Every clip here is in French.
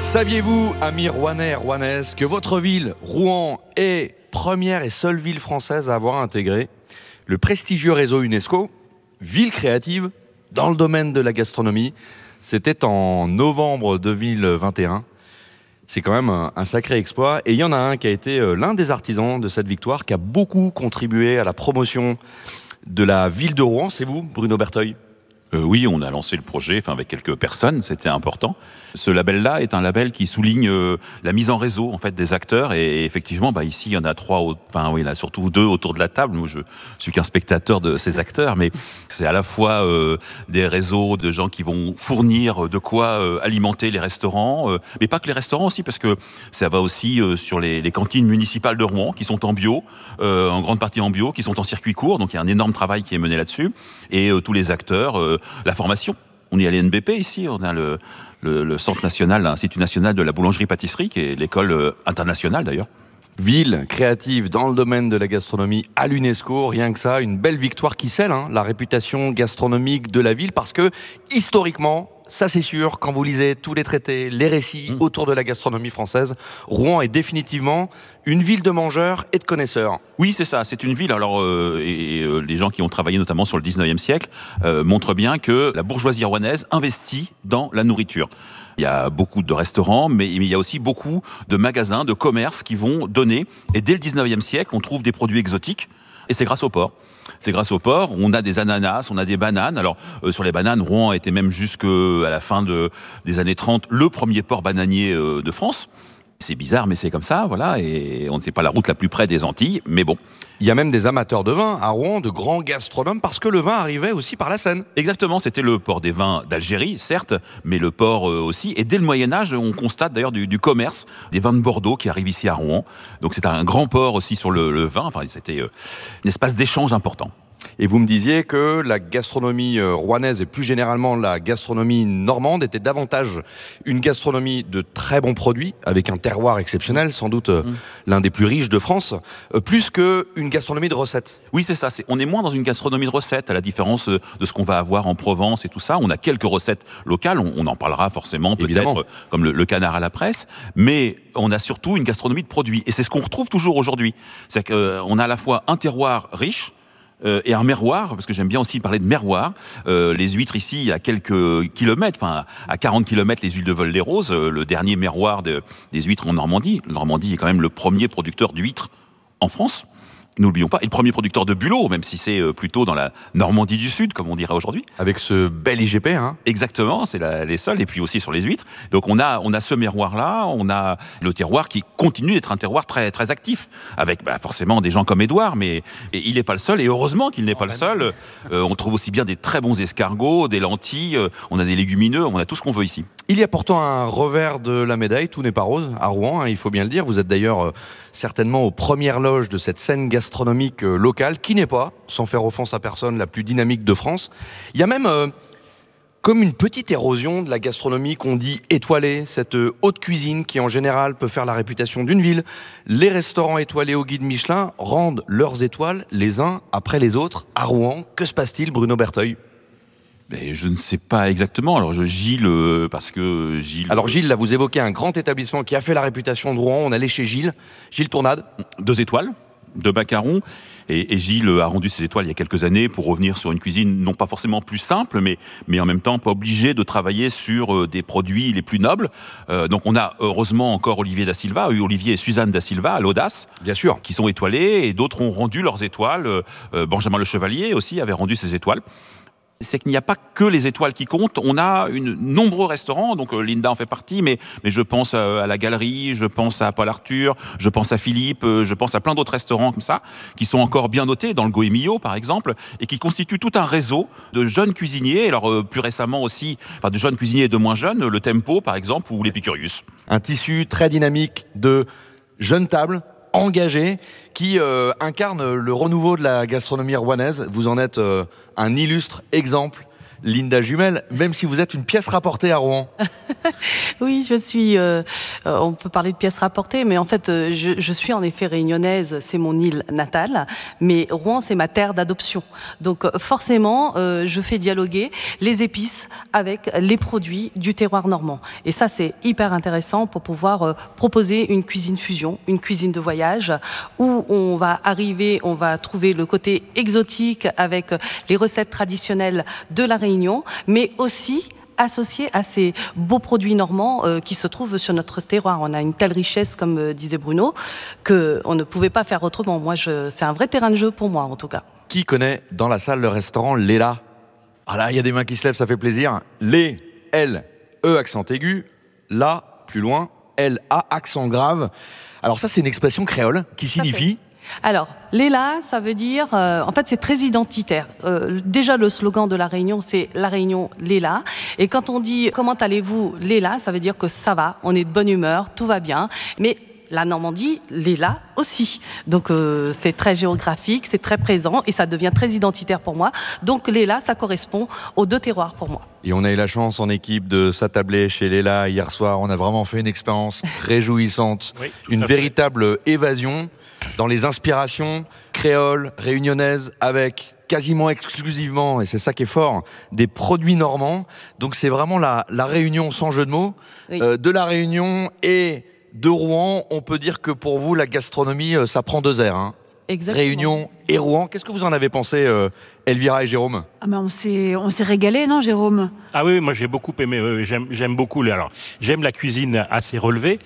Saviez-vous, amis rouennais et rouennaises, que votre ville, Rouen, est première et seule ville française à avoir intégré le prestigieux réseau UNESCO, Ville créative, dans le domaine de la gastronomie. C'était en novembre 2021. C'est quand même un sacré exploit. Et il y en a un qui a été l'un des artisans de cette victoire, qui a beaucoup contribué à la promotion de la ville de Rouen. C'est vous, Bruno Berteuil ? Oui, on a lancé le projet avec quelques personnes, c'était important. Ce label-là est un label qui souligne la mise en réseau en fait des acteurs et effectivement ici il y en a il y en a surtout deux autour de la table. Moi je suis qu'un spectateur de ces acteurs, mais c'est à la fois des réseaux de gens qui vont fournir de quoi alimenter les restaurants, mais pas que les restaurants aussi, parce que ça va aussi sur les cantines municipales de Rouen qui sont en bio, en grande partie en bio, qui sont en circuit court, donc il y a un énorme travail qui est mené là-dessus, et tous les acteurs, la formation. On est à l'INBP ici, on a le Centre national, l'Institut national de la boulangerie-pâtisserie, qui est l'école internationale d'ailleurs. Ville créative dans le domaine de la gastronomie à l'UNESCO, rien que ça, une belle victoire qui scelle la réputation gastronomique de la ville, parce que historiquement, ça c'est sûr, quand vous lisez tous les traités, les récits autour de la gastronomie française, Rouen est définitivement une ville de mangeurs et de connaisseurs. Oui, c'est ça, c'est une ville. Alors, les gens qui ont travaillé notamment sur le 19e siècle montrent bien que la bourgeoisie rouennaise investit dans la nourriture. Il y a beaucoup de restaurants, mais il y a aussi beaucoup de magasins, de commerces qui vont donner. Et dès le 19e siècle, on trouve des produits exotiques, et c'est grâce au port. C'est grâce au port, on a des ananas, on a des bananes. Alors, sur les bananes, Rouen était même jusqu'à la fin des années 30 le premier port bananier de France. C'est bizarre, mais c'est comme ça, voilà, et on ne sait pas la route la plus près des Antilles, mais bon. Il y a même des amateurs de vin à Rouen, de grands gastronomes, parce que le vin arrivait aussi par la Seine. Exactement, c'était le port des vins d'Algérie, certes, mais le port aussi. Et dès le Moyen-Âge, on constate d'ailleurs du commerce, des vins de Bordeaux qui arrivent ici à Rouen. Donc c'est un grand port aussi sur le vin, enfin c'était un espace d'échange important. Et vous me disiez que la gastronomie rouennaise et plus généralement la gastronomie normande était davantage une gastronomie de très bons produits, avec un terroir exceptionnel, sans doute l'un des plus riches de France, plus qu'une gastronomie de recettes. Oui, c'est ça. On est moins dans une gastronomie de recettes, à la différence de ce qu'on va avoir en Provence et tout ça. On a quelques recettes locales, on en parlera forcément, peut-être, comme le canard à la presse, mais on a surtout une gastronomie de produits. Et c'est ce qu'on retrouve toujours aujourd'hui. C'est qu'on a à la fois un terroir riche, et un merroir, parce que j'aime bien aussi parler de merroir. Les huîtres ici, à quelques kilomètres, à 40 kilomètres, les huiles de Vol-des-Roses, le dernier merroir des huîtres en Normandie. La Normandie est quand même le premier producteur d'huîtres en France. N'oublions pas, et le premier producteur de bulots, même si c'est plutôt dans la Normandie du Sud, comme on dirait aujourd'hui. Avec ce bel IGP, Exactement, c'est les sols, et puis aussi sur les huîtres. Donc on a ce miroir-là, on a le terroir qui continue d'être un terroir très, très actif, avec forcément des gens comme Édouard, mais il n'est pas le seul, et heureusement qu'il n'est pas le seul. On trouve aussi bien des très bons escargots, des lentilles, on a des légumineux, on a tout ce qu'on veut ici. Il y a pourtant un revers de la médaille, tout n'est pas rose à Rouen, il faut bien le dire. Vous êtes d'ailleurs certainement aux premières loges de cette scène gastronomique locale, qui n'est pas, sans faire offense à personne, la plus dynamique de France. Il y a même comme une petite érosion de la gastronomie qu'on dit étoilée, cette haute cuisine qui en général peut faire la réputation d'une ville. Les restaurants étoilés au guide Michelin rendent leurs étoiles les uns après les autres à Rouen. Que se passe-t-il, Bruno Berteuil ? Mais je ne sais pas exactement. Alors Gilles, parce que Gilles... Alors Gilles, là vous évoquez un grand établissement qui a fait la réputation de Rouen. On allait chez Gilles Tournade. 2 étoiles de macarons. Et Gilles a rendu ses étoiles il y a quelques années pour revenir sur une cuisine non pas forcément plus simple, mais en même temps pas obligé de travailler sur des produits les plus nobles. Donc on a heureusement encore Olivier et Suzanne da Silva à l'Audace, bien sûr, qui sont étoilés, et d'autres ont rendu leurs étoiles. Benjamin Le Chevalier aussi avait rendu ses étoiles. C'est qu'il n'y a pas que les étoiles qui comptent. On a nombreux restaurants, donc Linda en fait partie, mais je pense à la Galerie, je pense à Paul Arthur, je pense à Philippe, je pense à plein d'autres restaurants comme ça, qui sont encore bien notés, dans le Goemio par exemple, et qui constituent tout un réseau de jeunes cuisiniers, alors plus récemment aussi, de jeunes cuisiniers et de moins jeunes, le Tempo par exemple, ou l'Epicurius. Un tissu très dynamique de jeunes tables, engagé, qui incarne le renouveau de la gastronomie rouennaise. Vous en êtes un illustre exemple. Linda Jumel, même si vous êtes une pièce rapportée à Rouen. Oui, je suis. On peut parler de pièces rapportées, mais en fait, je suis en effet réunionnaise. C'est mon île natale, mais Rouen, c'est ma terre d'adoption. Donc, forcément, je fais dialoguer les épices avec les produits du terroir normand. Et ça, c'est hyper intéressant pour pouvoir proposer une cuisine fusion, une cuisine de voyage, où on va trouver le côté exotique avec les recettes traditionnelles de la Réunion, mais aussi associé à ces beaux produits normands qui se trouvent sur notre terroir. On a une telle richesse, comme disait Bruno, qu'on ne pouvait pas faire autrement. C'est un vrai terrain de jeu pour moi, en tout cas. Qui connaît dans la salle le restaurant Léla? Ah là, il y a des mains qui se lèvent, ça fait plaisir. Lé, L, E accent aigu, La, plus loin, L, A accent grave. Alors ça, c'est une expression créole qui signifie... Alors, Léla, ça veut dire... en fait, c'est très identitaire. Déjà, le slogan de La Réunion, c'est La Réunion, Léla. Et quand on dit « Comment allez-vous, Léla ?» ça veut dire que ça va, on est de bonne humeur, tout va bien. Mais la Normandie, Léla aussi. Donc, c'est très géographique, c'est très présent et ça devient très identitaire pour moi. Donc, Léla, ça correspond aux deux terroirs pour moi. Et on a eu la chance en équipe de s'attabler chez Léla hier soir. On a vraiment fait une expérience réjouissante, oui, une véritable évasion dans les inspirations créoles, réunionnaises, avec quasiment exclusivement, et c'est ça qui est fort, des produits normands. Donc c'est vraiment la réunion, sans jeu de mots, Oui. de la Réunion et de Rouen. On peut dire que pour vous, la gastronomie, ça prend 2 airs. Hein. Exactement. Réunion et Rouen. Qu'est-ce que vous en avez pensé, Elvira et Jérôme? Ah ben on s'est régalé, non, Jérôme? Ah oui, moi j'ai beaucoup aimé. J'aime beaucoup. Alors, j'aime la cuisine assez relevée.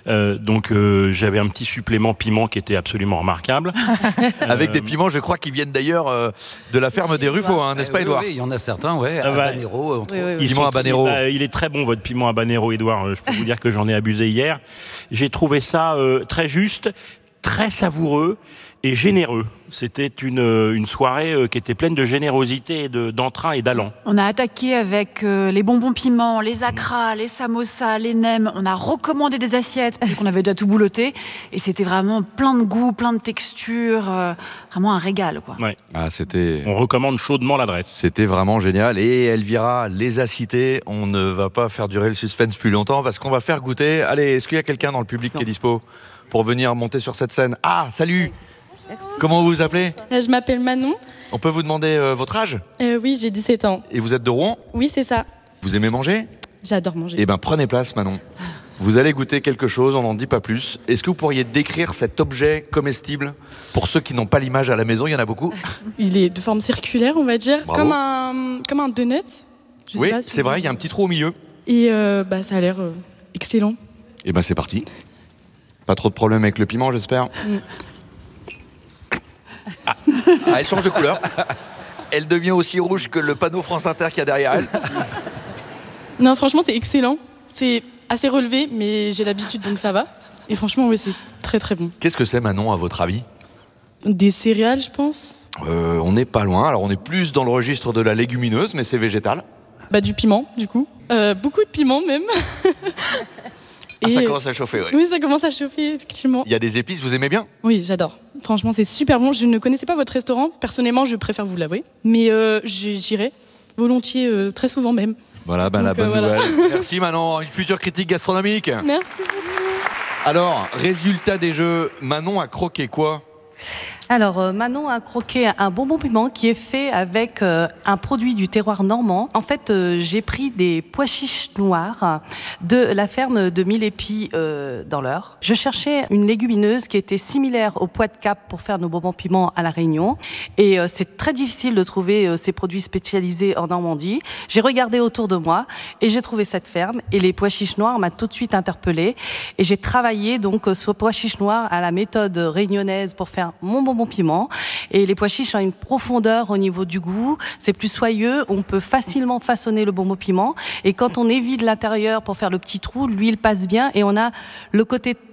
Donc j'avais un petit supplément piment qui était absolument remarquable. Avec des piments, je crois, qui viennent d'ailleurs de la ferme des Ruffo, hein, n'est-ce pas, Édouard? Oui, il y en a certains, ouais. bah, Habanero, entre autres. Oui. Piment habanero. Il est très bon, votre piment habanero, Édouard. Je peux vous dire que j'en ai abusé hier. J'ai trouvé ça très juste, très savoureux et généreux. C'était une soirée qui était pleine de générosité, d'entrain et d'allant. On a attaqué avec les bonbons piments, les acras, les samosas, les nems. On a recommandé des assiettes parce qu'on avait déjà tout bouloté. Et c'était vraiment plein de goûts, plein de textures. Vraiment un régal, quoi. Ouais. Ah, c'était On recommande chaudement l'adresse. vraiment génial. Et Elvira les a cités. On ne va pas faire durer le suspense plus longtemps parce qu'on va faire goûter. Allez, est-ce qu'il y a quelqu'un dans le public qui est dispo pour venir monter sur cette scène? Ah, salut! Merci. Comment vous vous appelez? Je m'appelle Manon. On peut vous demander votre âge? Oui, j'ai 17 ans. Et vous êtes de Rouen? Oui, c'est ça. Vous aimez manger? J'adore manger. Eh bien, prenez place, Manon. Vous allez goûter quelque chose, on n'en dit pas plus. Est-ce que vous pourriez décrire cet objet comestible pour ceux qui n'ont pas l'image à la maison? Il y en a beaucoup. Il est de forme circulaire, on va dire. Bravo. Comme un donut. Je sais Oui, pas si c'est vous- vrai, il y a un petit trou au milieu. Et ça a l'air excellent. Eh bien, c'est parti. Pas trop de problème avec le piment, j'espère. Ah, elle change de couleur. Elle devient aussi rouge que le panneau France Inter qu'il y a derrière elle. Non, franchement, c'est excellent. C'est assez relevé, mais j'ai l'habitude, donc ça va. Et franchement, oui, c'est très très bon. Qu'est-ce que c'est, Manon, à votre avis? Des céréales, je pense. On n'est pas loin. Alors, on est plus dans le registre de la légumineuse, mais c'est végétal. Du piment, du coup. Beaucoup de piment, même. Ah, ça Et- commence à chauffer, oui. Oui, ça commence à chauffer, effectivement. Il y a des épices, vous aimez bien? Oui, j'adore. Franchement, c'est super bon. Je ne connaissais pas votre restaurant. Personnellement, je préfère vous l'avouer. Mais j'irai volontiers, très souvent même. Voilà, la Donc, bonne voilà. nouvelle. Merci, Manon. Une future critique gastronomique. Merci. Alors, résultat des jeux, Manon a croqué quoi? Alors, Manon a croqué un bonbon piment qui est fait avec un produit du terroir normand. En fait, j'ai pris des pois chiches noirs de la ferme de Mille-Épis dans l'Eure. Je cherchais une légumineuse qui était similaire au pois de Cap pour faire nos bonbons piments à La Réunion. Et c'est très difficile de trouver ces produits spécialisés en Normandie. J'ai regardé autour de moi et j'ai trouvé cette ferme. Et les pois chiches noirs m'a tout de suite interpellée. Et j'ai travaillé donc ce pois chiches noirs à la méthode réunionnaise pour faire mon bonbon piment. Et les pois chiches ont une profondeur au niveau du goût. C'est plus soyeux. On peut facilement façonner le bonbon piment. Et quand on évite l'intérieur pour faire le petit trou, l'huile passe bien et on a le côté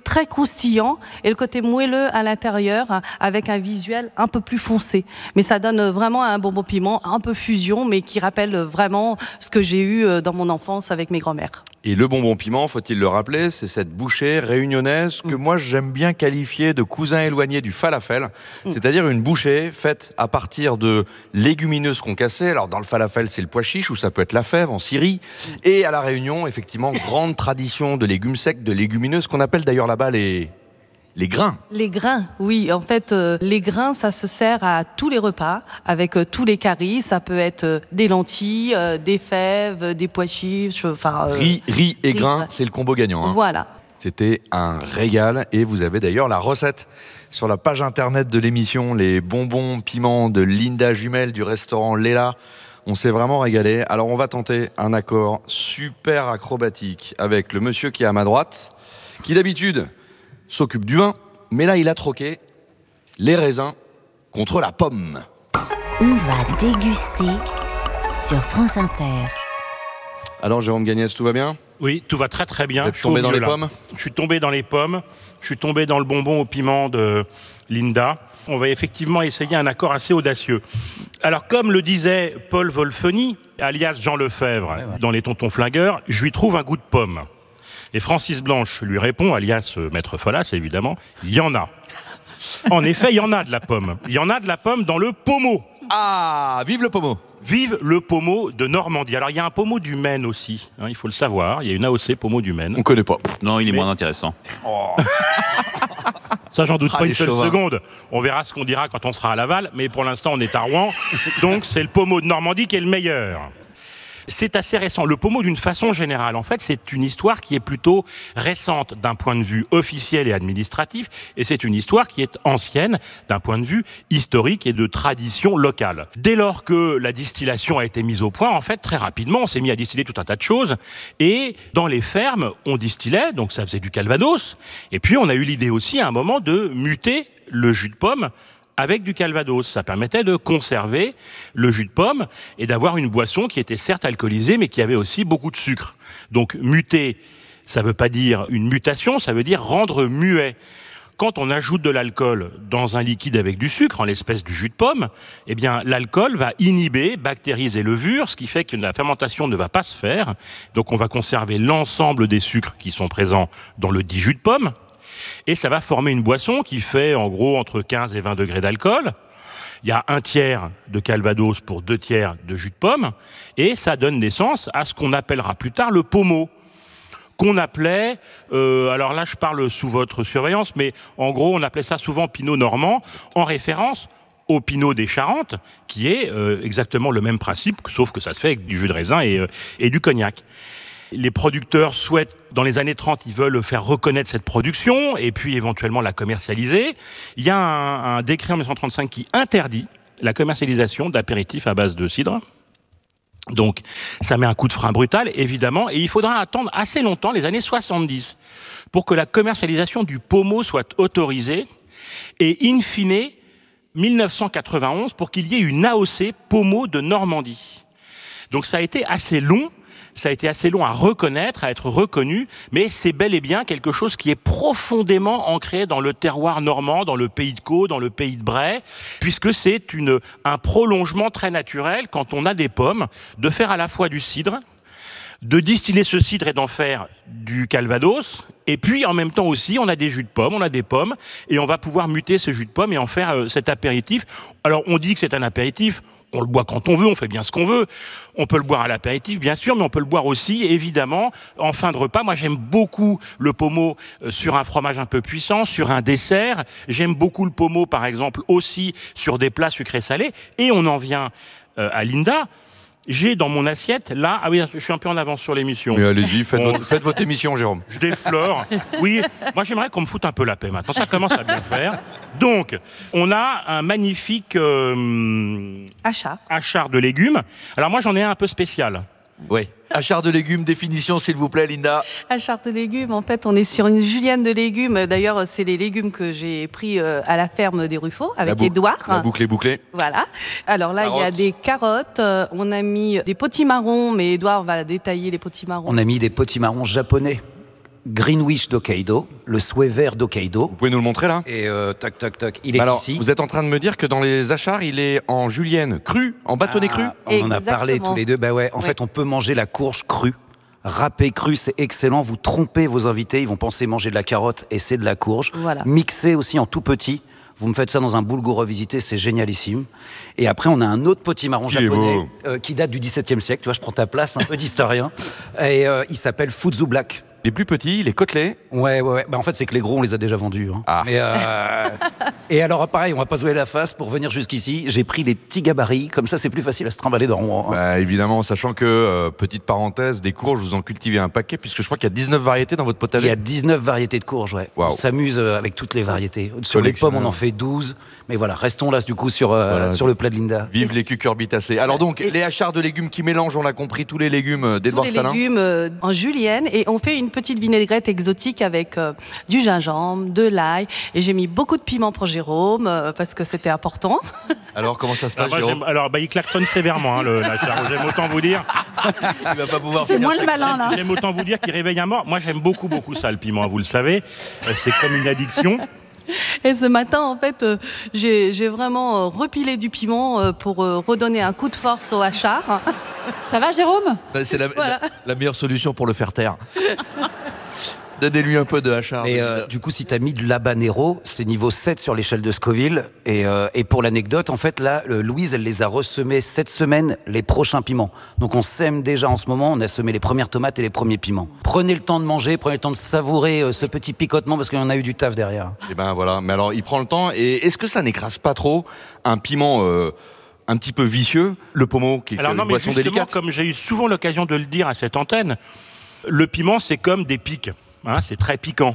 très croustillant et le côté moelleux à l'intérieur avec un visuel un peu plus foncé. Mais ça donne vraiment un bonbon piment un peu fusion, mais qui rappelle vraiment ce que j'ai eu dans mon enfance avec mes grands-mères. Et le bonbon piment, faut-il le rappeler, c'est cette bouchée réunionnaise que moi j'aime bien qualifier de cousin éloigné du falafel, c'est-à-dire une bouchée faite à partir de légumineuses concassées. Alors dans le falafel, c'est le pois chiche ou ça peut être la fève en Syrie. Et à la Réunion, effectivement, grande tradition de légumes secs, de légumineuses qu'on appelle d'ailleurs là-bas les grains. Les grains, oui. En fait, les grains, ça se sert à tous les repas, avec tous les caries. Ça peut être des lentilles, des fèves, des pois chiches, enfin... Riz et grains, c'est le combo gagnant. Hein. Voilà. C'était un régal et vous avez d'ailleurs la recette sur la page internet de l'émission, les bonbons piments de Linda Jumel du restaurant Léla. On s'est vraiment régalé. Alors on va tenter un accord super acrobatique avec le monsieur qui est à ma droite, qui d'habitude s'occupe du vin, mais là il a troqué les raisins contre la pomme. On va déguster sur France Inter. Alors Jérôme Gagnès, tout va bien ? Oui, tout va très très bien. Vous êtes tombé dans les pommes ? Je suis tombé dans les pommes, je suis tombé dans le bonbon au piment de Linda. On va effectivement essayer un accord assez audacieux. Alors comme le disait Paul Wolfeny, alias Jean Lefebvre, dans Les Tontons Flingueurs, je lui trouve un goût de pomme. Et Francis Blanche lui répond, alias Maître Folas évidemment, il y en a. En effet, il y en a de la pomme. Il y en a de la pomme dans le pommeau. Ah, vive le pommeau ! Vive le pommeau de Normandie. Alors il y a un pommeau du Maine aussi, hein, il faut le savoir. Il y a une AOC pommeau du Maine. On connaît pas. Non, il est moins intéressant. Ça, j'en doute pas les une seule chauvins. seconde. On verra ce qu'on dira quand on sera à Laval, mais pour l'instant, on est à Rouen. Donc, c'est le pommeau de Normandie qui est le meilleur. C'est assez récent. Le pommeau, d'une façon générale, en fait, c'est une histoire qui est plutôt récente d'un point de vue officiel et administratif, et c'est une histoire qui est ancienne d'un point de vue historique et de tradition locale. Dès lors que la distillation a été mise au point, en fait, très rapidement, on s'est mis à distiller tout un tas de choses, et dans les fermes, on distillait, donc ça faisait du calvados, et puis on a eu l'idée aussi, à un moment, de muter le jus de pomme avec du calvados. Ça permettait de conserver le jus de pomme et d'avoir une boisson qui était certes alcoolisée, mais qui avait aussi beaucoup de sucre. Donc muter, ça veut pas dire une mutation, ça veut dire rendre muet. Quand on ajoute de l'alcool dans un liquide avec du sucre, en l'espèce du jus de pomme, eh bien, l'alcool va inhiber bactéries et levures, ce qui fait que la fermentation ne va pas se faire. Donc, on va conserver l'ensemble des sucres qui sont présents dans le dit jus de pomme. Et ça va former une boisson qui fait en gros entre 15 et 20 degrés d'alcool. Il y a 1/3 de calvados pour 2/3 de jus de pomme. Et ça donne naissance à ce qu'on appellera plus tard le pommeau. Qu'on appelait, alors là je parle sous votre surveillance, mais en gros on appelait ça souvent pinot normand, en référence au pinot des Charentes, qui est exactement le même principe, sauf que ça se fait avec du jus de raisin et du cognac. Les producteurs souhaitent, dans les années 30, ils veulent faire reconnaître cette production et puis éventuellement la commercialiser. Il y a un décret en 1935 qui interdit la commercialisation d'apéritifs à base de cidre. Donc, ça met un coup de frein brutal, évidemment, et il faudra attendre assez longtemps, les années 70, pour que la commercialisation du pommeau soit autorisée, et in fine, 1991, pour qu'il y ait une AOC pommeau de Normandie. Donc ça a été assez long à reconnaître, à être reconnu, mais c'est bel et bien quelque chose qui est profondément ancré dans le terroir normand, dans le pays de Caux, dans le pays de Bray, puisque c'est un prolongement très naturel, quand on a des pommes, de faire à la fois du cidre, de distiller ce cidre et d'en faire du calvados, et puis en même temps aussi on a des jus de pommes, on a des pommes, et on va pouvoir muter ce jus de pomme et en faire cet apéritif. Alors on dit que c'est un apéritif, on le boit quand on veut, on fait bien ce qu'on veut, on peut le boire à l'apéritif bien sûr, mais on peut le boire aussi évidemment en fin de repas. Moi j'aime beaucoup le pommeau sur un fromage un peu puissant, sur un dessert, j'aime beaucoup le pommeau par exemple aussi sur des plats sucrés salés, et on en vient à Linda. J'ai dans mon assiette, là... Ah oui, je suis un peu en avance sur l'émission. Mais allez-y, faites votre émission, Jérôme. Je déflore. Oui, moi j'aimerais qu'on me foute un peu la paix maintenant. Ça commence à bien faire. Donc, on a un magnifique achar de légumes. Alors moi, j'en ai un peu spécial. Oui. Achar de légumes, définition s'il vous plaît, Linda. Achar de légumes, en fait, on est sur une julienne de légumes. D'ailleurs, c'est les légumes que j'ai pris à la ferme des Ruffaux avec Édouard. La boucle est bouclée. Voilà. Alors là, il y a des carottes. On a mis des potimarrons, mais Édouard va détailler les potimarrons. On a mis des potimarrons japonais. Greenwich d'Hokkaido, le souhait vert d'Hokkaido. Vous pouvez nous le montrer là ? Et tac, il est Alors, ici. vous êtes en train de me dire que dans les achards, il est en julienne, cru, en bâtonnet cru ? On en a parlé Exactement. tous les deux. Bah ouais, en fait, on peut manger la courge crue. Râpée crue, c'est excellent. Vous trompez vos invités, ils vont penser manger de la carotte et c'est de la courge. Voilà. Mixé aussi en tout petit. Vous me faites ça dans un boulgour revisité, c'est génialissime. Et après, on a un autre potimarron Qui est japonais qui date du XVIIe siècle. Tu vois, je prends ta place, un peu d'historien. Et il s'appelle Fuzu Black. Il est plus petit, il est côtelé. Ouais. Bah, en fait, c'est que les gros, on les a déjà vendus. Hein. Ah. Mais, et alors, pareil, on va pas se voiler la face. Pour venir jusqu'ici, j'ai pris les petits gabarits. Comme ça, c'est plus facile à se trimballer dans Rouen. Bah, évidemment, sachant que, petite parenthèse, des courges, vous en cultivez un paquet, puisque je crois qu'il y a 19 variétés dans votre Il potager. y a 19 variétés de courges, ouais. Waouh. On s'amuse avec toutes les variétés. Sur les pommes, on en fait 12. Mais voilà, restons là, du coup, sur le plat de Linda. Vive les cucurbitacées. Alors donc, les achards de légumes qui mélangent, on l'a compris, tous les légumes d'Edouard Tous les Stalin. légumes en julienne et on fait une petite vinaigrette exotique avec du gingembre, de l'ail et j'ai mis beaucoup de piment pour Jérôme parce que c'était important. Alors, comment ça se passe, Moi, Jérôme ? il klaxonne sévèrement, l'achat. J'aime autant vous dire. Il va pas pouvoir C'est finir moi sa le malin, là. J'aime autant vous dire qu'il réveille un mort. Moi, j'aime beaucoup ça, le piment, vous le savez. C'est comme une addiction. Et ce matin, en fait, j'ai vraiment repilé du piment pour redonner un coup de force au hachard. Ça va, Jérôme? C'est Voilà. la meilleure solution pour le faire taire. Donnez-lui un peu de hachard. Et du coup, si tu as mis de l'habanero, c'est niveau 7 sur l'échelle de Scoville. Et pour l'anecdote, en fait, là, Louise, elle les a ressemés cette semaine, les prochains piments. Donc on sème déjà en ce moment, on a semé les premières tomates et les premiers piments. Prenez le temps de manger, prenez le temps de savourer ce petit picotement parce qu'il y en a eu du taf derrière. Et ben voilà, mais alors il prend le temps. Et est-ce que ça n'écrase pas trop un piment un petit peu vicieux, le pommeau, qui est Alors une non, mais boisson justement, délicate? comme j'ai eu souvent l'occasion de le dire à cette antenne, le piment, c'est comme des pics. Hein, c'est très piquant.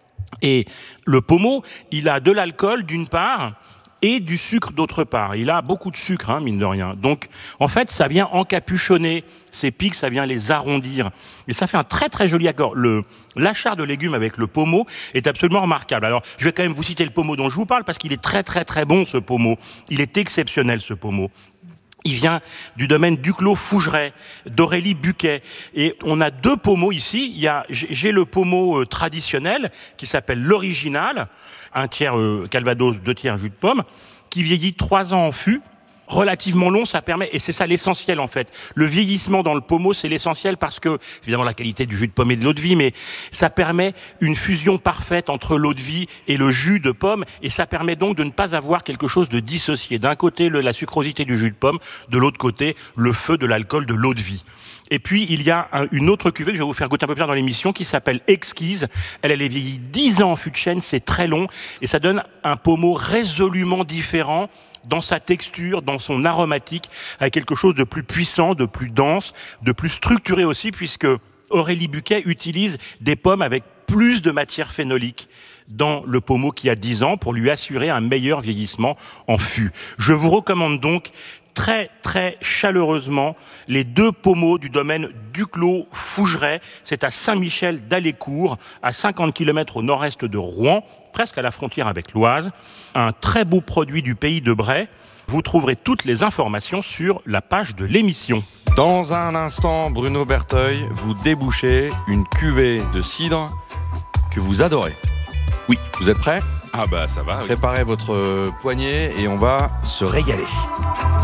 Et le pommeau, il a de l'alcool d'une part et du sucre d'autre part. Il a beaucoup de sucre, hein, mine de rien. Donc, en fait, ça vient encapuchonner ces pics, ça vient les arrondir. Et ça fait un très très joli accord. L'achat de légumes avec le pommeau est absolument remarquable. Alors, je vais quand même vous citer le pommeau dont je vous parle parce qu'il est très très très bon, ce pommeau. Il est exceptionnel, ce pommeau. Il vient du domaine Duclos-Fougeray, d'Aurélie Buquet. Et on a deux pommeaux ici. J'ai le pommeau traditionnel, qui s'appelle l'original, 1 tiers calvados, 2 tiers jus de pomme, qui vieillit 3 ans en fût. Relativement long, ça permet, et c'est ça l'essentiel en fait. Le vieillissement dans le pommeau, c'est l'essentiel parce que, évidemment, la qualité du jus de pomme et de l'eau de vie, mais ça permet une fusion parfaite entre l'eau de vie et le jus de pomme, et ça permet donc de ne pas avoir quelque chose de dissocié. D'un côté, la sucrosité du jus de pomme, de l'autre côté, le feu de l'alcool de l'eau de vie. Et puis, il y a une autre cuvée que je vais vous faire goûter un peu plus tard dans l'émission qui s'appelle Exquise. Elle est vieillie 10 ans en fût de chêne, c'est très long, et ça donne un pommeau résolument différent dans sa texture, dans son aromatique, avec quelque chose de plus puissant, de plus dense, de plus structuré aussi, puisque Aurélie Buquet utilise des pommes avec plus de matière phénolique dans le pommeau qui a 10 ans pour lui assurer un meilleur vieillissement en fût. Je vous recommande donc très très chaleureusement les deux pommeaux du domaine Duclos-Fougeray. C'est à Saint-Michel-d'Alécourt, à 50 km au nord-est de Rouen, presque à la frontière avec l'Oise. Un très beau produit du pays de Bray. Vous trouverez toutes les informations sur la page de l'émission. Dans un instant, Bruno Berteuil, vous débouchez une cuvée de cidre que vous adorez. Oui. Vous êtes prêts ? Ah bah ça va. Oui. Préparez votre poignée et on va se régaler.